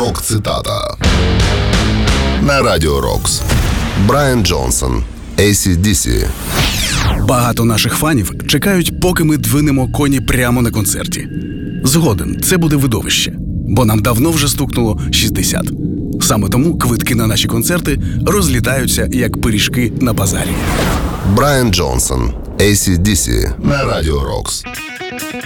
Рок-цитата. На Радіо Рокс. Брайан Джонсон, AC/DC. Багато наших фанів чекають, поки ми двинемо коні прямо на концерті. Згоден, це буде видовище, бо нам давно вже стукнуло 60. Саме тому квитки на наші концерти розлітаються, як пиріжки на базарі. Брайан Джонсон, AC/DC. На Радіо Рокс.